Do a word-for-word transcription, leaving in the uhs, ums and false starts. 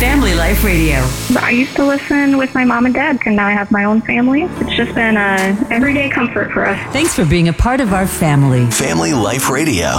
Family Life Radio. I used to listen with my mom and dad, and now I have my own family. It's just been a everyday comfort for us. Thanks for being a part of our family. Family Life Radio.